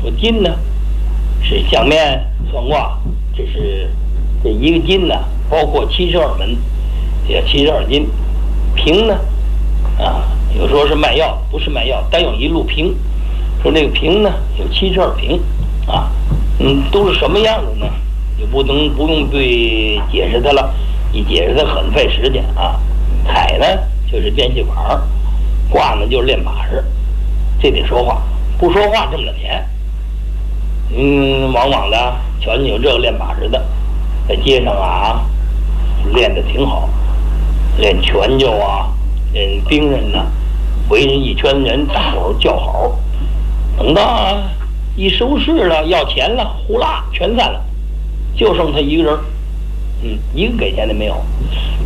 说金呢是相面算卦，这一个金呢包括72门，也72金。平呢有时候是卖药，不是卖药，单有一路平。说这个平呢有72平都是什么样子呢？就不用对解释它了，一解释它很费时间啊。彩呢就是变戏法，卦呢就是练把式，这得说话，不说话挣不了钱。往往的瞧你有这个练把式的，在街上练得挺好，练拳脚练兵刃呢，围着一圈人，大伙叫好。等到一收市了，要钱了，呼啦全散了，就剩他一个人，一个给钱的没有。